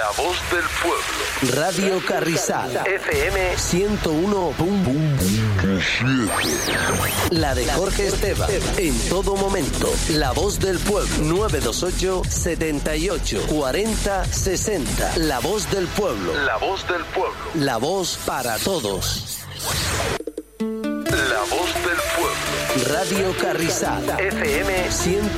La voz del pueblo. Radio Carrizal. FM 101.7. La de Jorge Esteban. En todo momento. La voz del pueblo. 928 78 40 60. La voz del pueblo. La voz del pueblo. La voz para todos. La voz del pueblo. Radio Carrizal. FM 100.